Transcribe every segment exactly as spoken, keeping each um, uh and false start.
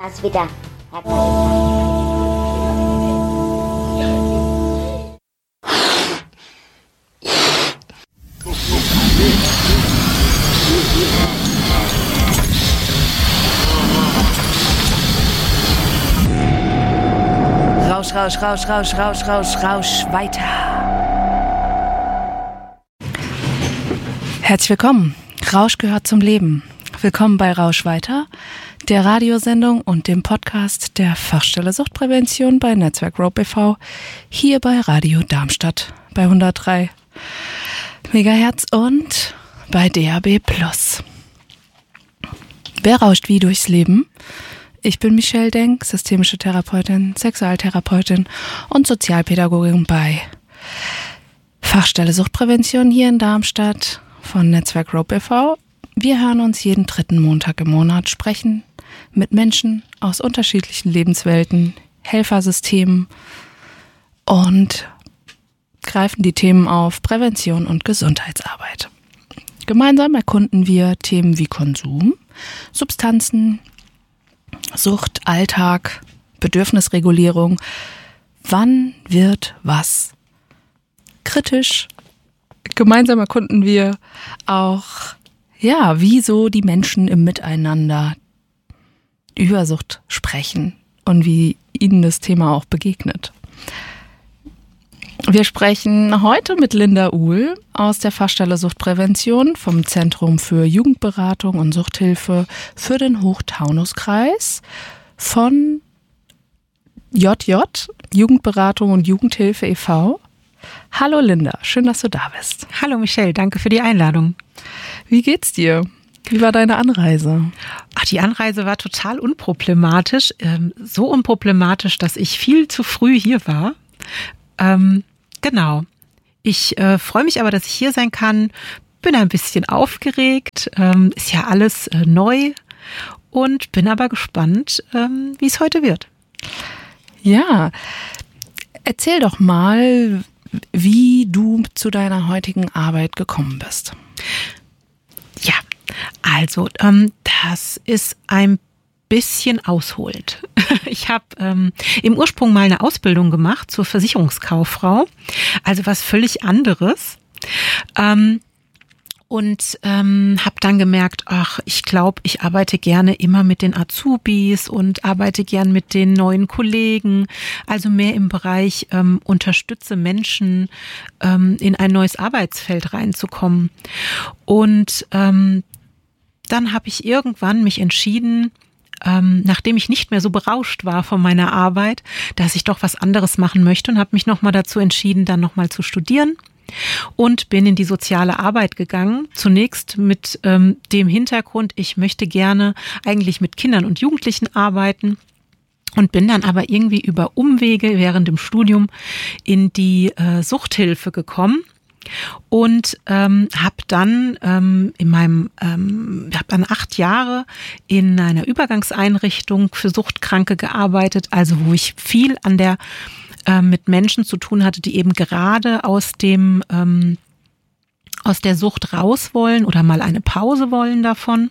Das wieder. Rausch, Rausch, Rausch, Rausch, Rausch, Rausch, Rausch, weiter. Herzlich willkommen. Rausch gehört zum Leben. Willkommen bei Rausch weiter, der Radiosendung und dem Podcast der Fachstelle Suchtprävention bei Netzwerk Rope e V, hier bei Radio Darmstadt bei hundertdrei Megahertz und bei D A B plus. Wer rauscht wie durchs Leben? Ich bin Michelle Denk, systemische Therapeutin, Sexualtherapeutin und Sozialpädagogin bei Fachstelle Suchtprävention hier in Darmstadt von Netzwerk Rope e V. Wir hören uns jeden dritten Montag im Monat, sprechen mit Menschen aus unterschiedlichen Lebenswelten, Helfersystemen und greifen die Themen auf Prävention und Gesundheitsarbeit. Gemeinsam erkunden wir Themen wie Konsum, Substanzen, Sucht, Alltag, Bedürfnisregulierung. Wann wird was kritisch? Gemeinsam erkunden wir auch, ja, wieso die Menschen im Miteinander über Sucht sprechen und wie ihnen das Thema auch begegnet. Wir sprechen heute mit Linda Uhl aus der Fachstelle Suchtprävention vom Zentrum für Jugendberatung und Suchthilfe für den Hochtaunuskreis von J J, Jugendberatung und Jugendhilfe e V Hallo Linda, schön, dass du da bist. Hallo Michelle, danke für die Einladung. Wie geht's dir? Wie war deine Anreise? Ach, die Anreise war total unproblematisch. Ähm, so unproblematisch, dass ich viel zu früh hier war. Ähm, genau. Ich äh, freue mich aber, dass ich hier sein kann. Bin ein bisschen aufgeregt. Ähm, ist ja alles äh, neu. Und bin aber gespannt, ähm, wie es heute wird. Ja, erzähl doch mal, wie du zu deiner heutigen Arbeit gekommen bist. Ja, also ähm, das ist ein bisschen ausholend. Ich habe ähm, im Ursprung mal eine Ausbildung gemacht zur Versicherungskauffrau, also was völlig anderes. Ähm, Und ähm, habe dann gemerkt, ach, ich glaube, ich arbeite gerne immer mit den Azubis und arbeite gern mit den neuen Kollegen. Also mehr im Bereich ähm, unterstütze Menschen, ähm, in ein neues Arbeitsfeld reinzukommen. Und ähm, dann habe ich irgendwann mich entschieden, ähm, nachdem ich nicht mehr so berauscht war von meiner Arbeit, dass ich doch was anderes machen möchte und habe mich nochmal dazu entschieden, dann nochmal zu studieren. Und bin in die soziale Arbeit gegangen, zunächst mit ähm, dem Hintergrund, ich möchte gerne eigentlich mit Kindern und Jugendlichen arbeiten und bin dann aber irgendwie über Umwege während dem Studium in die äh, Suchthilfe gekommen und ähm, habe dann ähm, in meinem, ähm, habe dann acht Jahre in einer Übergangseinrichtung für Suchtkranke gearbeitet, also wo ich viel an der mit Menschen zu tun hatte, die eben gerade aus dem ähm, aus der Sucht raus wollen oder mal eine Pause wollen davon.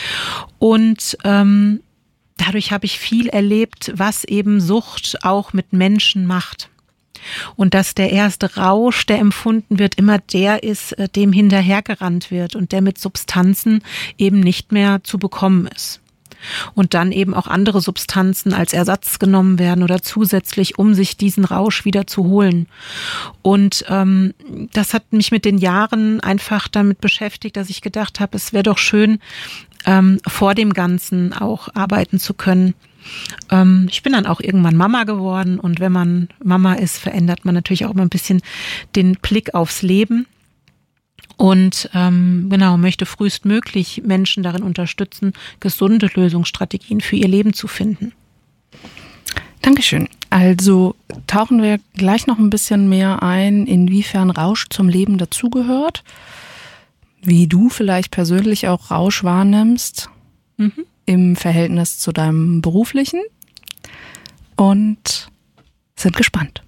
Und ähm, dadurch habe ich viel erlebt, was eben Sucht auch mit Menschen macht. Und dass der erste Rausch, der empfunden wird, immer der ist, dem hinterhergerannt wird und der mit Substanzen eben nicht mehr zu bekommen ist. Und dann eben auch andere Substanzen als Ersatz genommen werden oder zusätzlich, um sich diesen Rausch wieder zu holen. Und ähm, das hat mich mit den Jahren einfach damit beschäftigt, dass ich gedacht habe, es wäre doch schön, ähm, vor dem Ganzen auch arbeiten zu können. Ähm, ich bin dann auch irgendwann Mama geworden und wenn man Mama ist, verändert man natürlich auch immer ein bisschen den Blick aufs Leben. Und ähm, genau, möchte frühestmöglich Menschen darin unterstützen, gesunde Lösungsstrategien für ihr Leben zu finden. Dankeschön. Also tauchen wir gleich noch ein bisschen mehr ein, inwiefern Rausch zum Leben dazugehört, wie du vielleicht persönlich auch Rausch wahrnimmst mhm. im Verhältnis zu deinem beruflichen und sind gespannt.